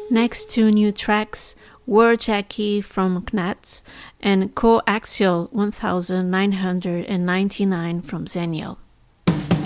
Next two new tracks were Jackie from Knats and Coaxial 1999 from Xennial.